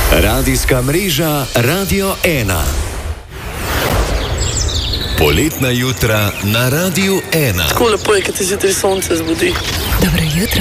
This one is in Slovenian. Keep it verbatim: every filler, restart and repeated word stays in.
Radijska mreža Radio ena. Poletna jutra na Radiu ena. Tako lepo je, kad se zjutraj sonce zbudi. Dobro jutro.